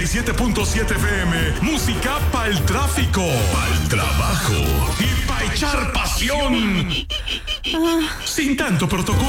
97.7 FM. Música para el tráfico, pa'l trabajo y para echar pasión. Sin tanto protocolo.